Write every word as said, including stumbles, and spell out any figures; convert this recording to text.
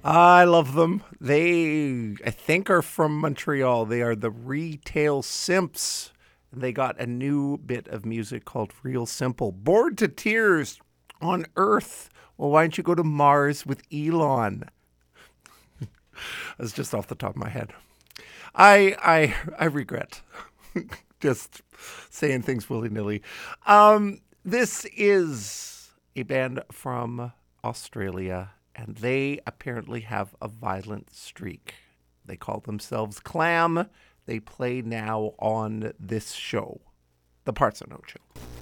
I love them. They, I think, are from Montreal. They are the Retail Simps. They got a new bit of music called Real Simple. Bored to tears on Earth. Well, why don't you go to Mars with Elon? That's just off the top of my head. I I I regret just saying things willy nilly. Um, this is a band from Australia, and they apparently have a violent streak. They call themselves Clam. They play now on this show, The Parts Unknown Show.